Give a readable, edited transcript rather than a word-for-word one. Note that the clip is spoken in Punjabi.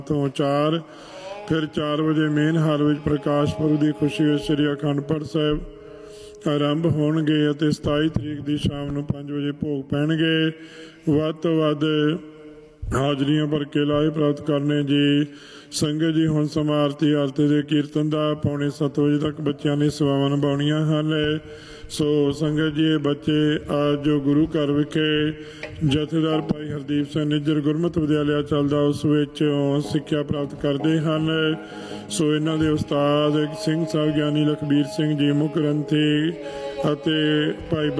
ਤੋਂ 4 ਫਿਰ 4 ਵਜੇ ਮੇਨ ਹਾਲ ਵਿੱਚ ਪ੍ਰਕਾਸ਼ ਪੁਰਬ ਦੀ ਖੁਸ਼ੀ ਵਿੱਚ ਸ੍ਰੀ ਅਖੰਡ ਪਾਠ ਸਾਹਿਬ ਆਰੰਭ ਹੋਣਗੇ ਅਤੇ 27 ਤਰੀਕ ਦੀ ਸ਼ਾਮ ਨੂੰ 5 ਵਜੇ ਭੋਗ ਪੈਣਗੇ। ਵੱਧ ਤੋਂ ਵੱਧ ਹਾਜ਼ਰੀਆਂ ਭਰ ਕੇ ਲਾਹੇ ਪ੍ਰਾਪਤ ਕਰਨੇ ਜੀ। ਸੰਗਤ ਜੀ ਹੁਣ ਸਮਾਂ ਆਰਤੀ ਆਰਤੀ ਦੇ ਕੀਰਤਨ ਦਾ 6:45 ਵਜੇ ਤੱਕ ਬੱਚਿਆਂ ਨੇ ਸੇਵਾਵਾਂ ਨਿਭਾਉਣੀਆਂ ਹਨ। ਸੋ ਸੰਗਤ ਜੀ, ਬੱਚੇ ਅੱਜ ਜੋ ਗੁਰੂ ਘਰ ਵਿਖੇ ਜਥੇਦਾਰ ਭਾਈ ਹਰਦੀਪ ਸਿੰਘ ਨਿੱਜਰ ਗੁਰਮਤਿ ਵਿਦਿਆਲਿਆ ਚੱਲਦਾ ਉਸ ਵਿੱਚ ਸਿੱਖਿਆ ਪ੍ਰਾਪਤ ਕਰਦੇ ਹਨ। ਸੋ ਇਹਨਾਂ ਦੇ ਉਸਤਾਦ ਸਿੰਘ ਸਾਹਿਬ ਗਿਆਨੀ ਲਖਬੀਰ ਸਿੰਘ ਜੀ ਮੁੱਖ ਗ੍ਰੰਥੀ ਅਤੇ ਭਾਈ